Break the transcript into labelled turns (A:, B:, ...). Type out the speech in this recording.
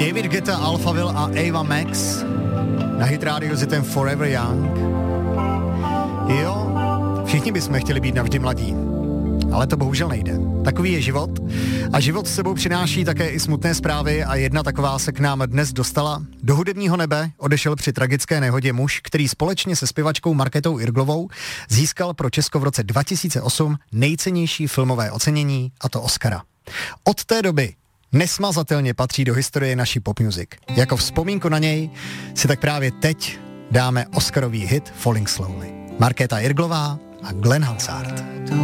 A: David Guetta, Alphaville a Ava Max na Hit Radio s hitem Forever Young. Jo, všichni bychom chtěli být navždy mladí, ale to bohužel nejde. Takový je život a život s sebou přináší také i smutné zprávy a jedna taková se k nám dnes dostala. Do hudebního nebe odešel při tragické nehodě muž, který společně se zpěvačkou Markétou Irglovou získal pro Česko v roce 2008 nejcennější filmové ocenění, a to Oscara. Od té doby nesmazatelně patří do historie naší pop music. Jako vzpomínku na něj si tak právě teď dáme Oscarový hit Falling Slowly. Markéta Irglová a Glenn Hansard.